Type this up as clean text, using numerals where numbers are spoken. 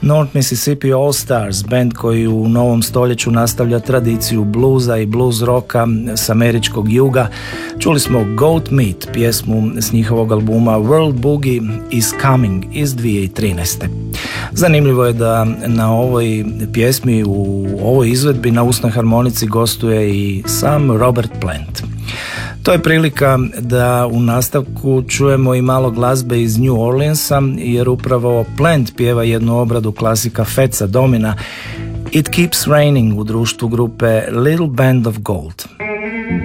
North Mississippi All Stars, band koji u novom stoljeću nastavlja tradiciju bluza i blues rocka s američkog juga. Čuli smo Goat Meat, pjesmu s njihovog albuma World Boogie is Coming iz 2013. Zanimljivo je da na ovoj pjesmi, u ovoj izvedbi na usnoj harmonici gostuje i sam Robert Plant. To je prilika da u nastavku čujemo i malo glazbe iz New Orleansa, jer upravo Plant pjeva jednu obradu klasika Fatsa Domina It Keeps Raining u društvu grupe Little Band of Gold.